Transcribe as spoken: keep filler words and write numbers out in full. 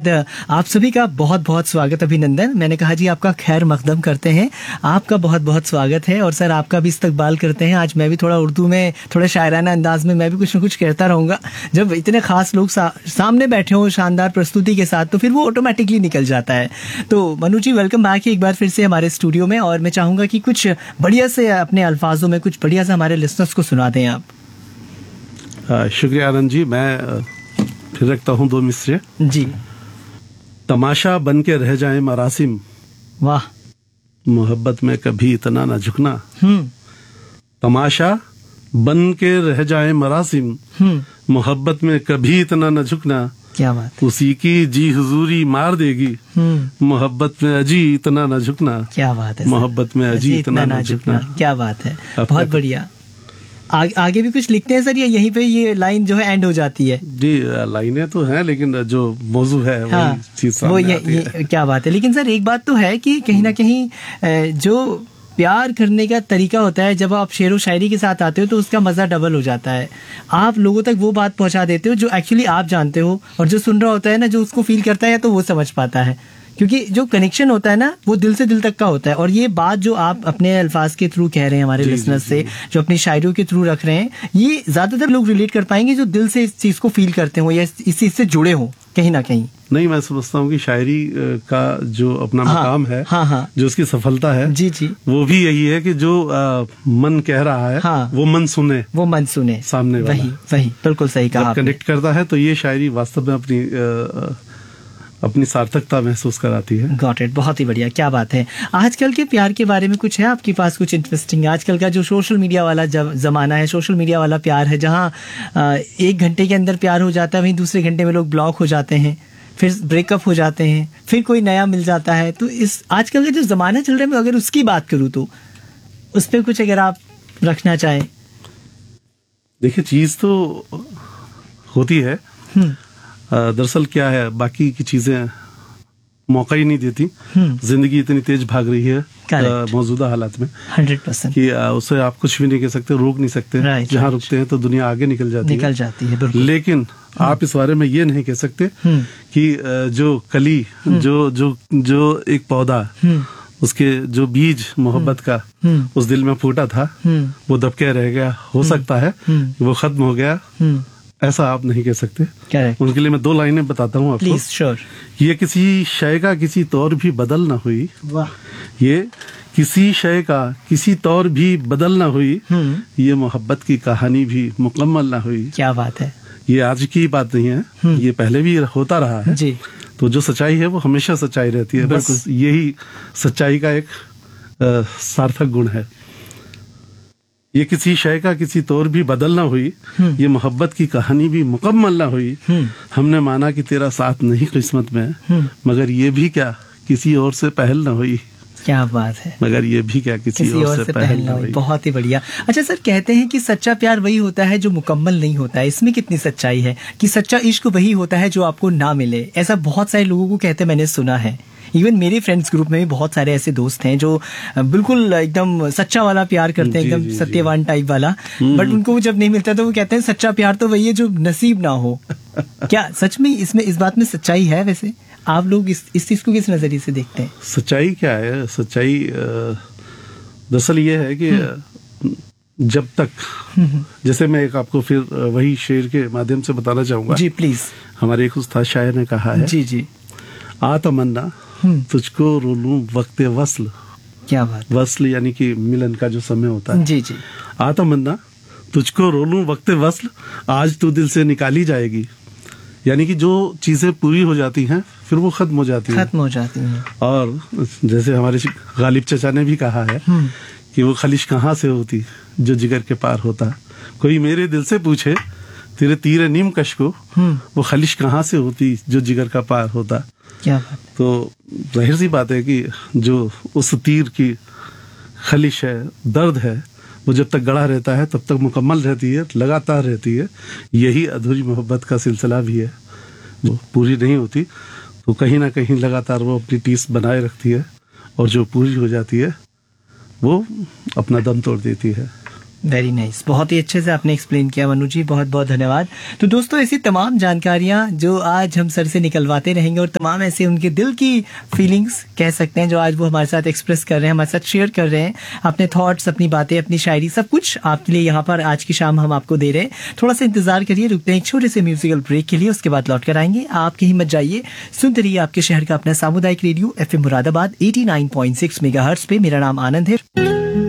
बाद आप सभी का बहुत बहुत स्वागत, अभिनंदन। मैंने कहा जी आपका खैर मकदम करते हैं, आपका बहुत बहुत स्वागत है और सर आपका भी इस्तकबाल करते हैं। आज मैं भी थोड़ा उर्दू में, थोड़ा शायराना अंदाज में मैं भी कुछ न कुछ कहता रहूँगा। जब इतने खास लोग सा, सामने बैठे हों शानदार प्रस्तुति के साथ तो फिर वो ऑटोमेटिकली निकल जाता है। तो मनु जी वेलकम बैक एक बार फिर से हमारे स्टूडियो में, और मैं चाहूँगा कि कुछ बढ़िया से अपने अल्फाजों में कुछ बढ़िया से हमारे लिसनर्स को सुना दें आप। शुक्रिया आनंद जी। मैं फिर रखता हूँ दो मिसरे जी। तमाशा बन के रह जाए मरासिम, वाह। मोहब्बत में कभी इतना न झुकना। हम्म। तमाशा बन के रह जाए मरासिम, हम्म। मोहब्बत में कभी इतना न झुकना। क्या बात। उसी की जी हुजूरी मार देगी, हम्म। मोहब्बत में अजी इतना न झुकना। क्या बात है। मोहब्बत में अजी इतना न झुकना। क्या बात है, बहुत बढ़िया। आ, आगे भी कुछ लिखते हैं सर या यहीं पे ये लाइन जो है एंड हो जाती है? जी लाइनें तो हैं लेकिन जो मौजू है हाँ, वही चीज सामने वो ये, आती ये, है। क्या बात है। लेकिन सर एक बात तो है कि कहीं ना कहीं जो प्यार करने का तरीका होता है, जब आप शेर व शायरी के साथ आते हो तो उसका मजा डबल हो जाता है। आप लोगों तक वो बात पहुंचा देते हो जो एक्चुअली आप जानते हो, और जो सुन रहा होता है ना, जो उसको फील करता है तो वो समझ पाता है, क्योंकि जो कनेक्शन होता है ना वो दिल से दिल तक का होता है। और ये बात जो आप अपने अल्फाज के थ्रू कह रहे हैं हमारे लिसनर्स से, जो अपनी शायरियों के थ्रू रख रहे हैं, ये ज्यादातर लोग रिलेट कर पाएंगे जो दिल से इस चीज को फील करते हो या इस चीज से जुड़े हो कहीं ना कहीं। नहीं, मैं समझता हूँ कि शायरी का जो अपना हाँ, मकाम है, हाँ, हाँ, जो उसकी सफलता है, जी जी, वो भी यही है कि जो आ, मन कह रहा है, हाँ, वो मन सुने, वो मन सुने सामने वाला। वही वही बिल्कुल सही कहा। कनेक्ट करता है तो ये शायरी वास्तव में अपनी आ, अपनी सार्थकता महसूस कराती है। गॉट इट, बहुत ही बढ़िया, क्या बात है। आजकल के प्यार के बारे में कुछ है आपके पास कुछ इंटरेस्टिंग? आजकल का जो सोशल मीडिया वाला जमाना है, सोशल मीडिया वाला प्यार है, जहाँ एक घंटे के अंदर प्यार हो जाता है, वहीं दूसरे घंटे में लोग ब्लॉक हो जाते हैं, फिर ब्रेकअप हो जाते हैं, फिर कोई नया मिल जाता है। तो इस आजकल का जो जमाना चल रहा है, मैं अगर उसकी बात करूँ तो उस पर कुछ अगर आप रखना चाहें। देखिए, चीज तो होती है, दरअसल क्या है, बाकी की चीजें मौका ही नहीं देती। जिंदगी इतनी तेज भाग रही है मौजूदा हालात में, हंड्रेड परसेंट कि उसे आप कुछ भी नहीं कह सकते, रोक नहीं सकते। जहाँ रुकते हैं तो दुनिया आगे निकल जाती निकल है जाती है। लेकिन आप इस बारे में ये नहीं कह सकते कि जो कली, जो जो जो एक पौधा, उसके जो बीज मोहब्बत का उस दिल में फूटा था, वो दबके रह गया, हो सकता है वो खत्म हो गया, ऐसा आप नहीं कह सकते। Correct. उनके लिए मैं दो लाइनें बताता हूँ आपको। Please, sure. ये किसी शय का किसी तौर भी बदल ना हुई, वाह। ये किसी शय का किसी तौर भी बदल ना हुई, ये मोहब्बत की कहानी भी मुकम्मल ना हुई। क्या बात है। ये आज की बात नहीं है, ये पहले भी होता रहा है जी। तो जो सच्चाई है वो हमेशा सच्चाई रहती है। बस यही सच्चाई का एक आ, सार्थक गुण है। ये किसी शय का किसी तौर भी बदल ना हुई, ये मोहब्बत की कहानी भी मुकम्मल ना हुई। हमने माना कि तेरा साथ नहीं किस्मत में, मगर ये भी क्या किसी और से पहल ना हुई। क्या बात है। मगर ये भी क्या किसी, किसी और, और से, से पहल ना हुई। बहुत ही बढ़िया। अच्छा सर, कहते हैं कि सच्चा प्यार वही होता है जो मुकम्मल नहीं होता है। इसमें कितनी सच्चाई है कि सच्चा इश्क वही होता है जो आपको ना मिले? ऐसा बहुत सारे लोगों को कहते मैंने सुना है। इवन मेरे फ्रेंड्स ग्रुप में भी बहुत सारे ऐसे दोस्त हैं जो बिल्कुल एकदम सच्चा वाला प्यार करते हैं, एकदम सत्यवान टाइप वाला, बट उनको जब नहीं मिलता तो वो कहते हैं सच्चा प्यार तो वही है जो नसीब ना हो। क्या सच में इसमें इस बात में सच्चाई है? वैसे आप लोग इस इस चीज को किस नजरिए से देखते हैं? सच्चाई क्या है? सच्चाई दरअसल ये है कि जब तक, जैसे मैं एक आपको फिर वही शेर के माध्यम से बताना चाहूंगा। जी प्लीज। हमारे एक उस्ताद शायर ने कहा है, जी जी, आ तमन्ना तुझको रोलूं वक्ते वस्ल। क्या बात। वस्ल यानी कि मिलन का जो समय होता है। जी जी। आ तमन्ना तुझको रोलूं वक्ते वस्ल, आज तू दिल से निकाली जाएगी। यानी कि जो चीजें पूरी हो जाती हैं फिर वो खत्म हो जाती हैं। खत्म हो जाती हैं। और जैसे हमारे गालिब चचा ने भी कहा है कि वो खलिश कहाँ से होती जो जिगर के पार होता। कोई मेरे दिल से पूछे तेरे तीर नीम कश को, वो खलिश कहाँ से होती जो जिगर का पार होता। क्या बात। तो जाहिर सी बात है कि जो उस तीर की खलिश है, दर्द है, वो जब तक गड़ा रहता है तब तक मुकम्मल रहती है, लगातार रहती है। यही अधूरी मोहब्बत का सिलसिला भी है, वो पूरी नहीं होती तो कहीं ना कहीं लगातार वो अपनी टीस बनाए रखती है, और जो पूरी हो जाती है वो अपना दम तोड़ देती है। Very nice nice. बहुत ही अच्छे से आपने एक्सप्लेन किया मनु जी, बहुत बहुत धन्यवाद। तो दोस्तों ऐसी तमाम जानकारियां जो आज हम सर से निकलवाते रहेंगे और तमाम ऐसे उनके दिल की फीलिंग्स कह सकते हैं जो आज वो हमारे साथ एक्सप्रेस कर रहे हैं, हमारे साथ शेयर कर रहे हैं, अपने थॉट्स, अपनी बातें, अपनी शायरी, सब कुछ आपके लिए यहाँ पर आज की शाम हम आपको दे रहे हैं। थोड़ा सा इंतजार करिए, रुकते हैं एक छोटे से म्यूजिकल ब्रेक के लिए, उसके बाद लौट कर आएंगे। आप कहीं मत जाइए, सुनते रहिए आपके शहर का अपना सामुदायिक radio F M Moradabad eighty nine point six megahertz पे। मेरा नाम आनंद है।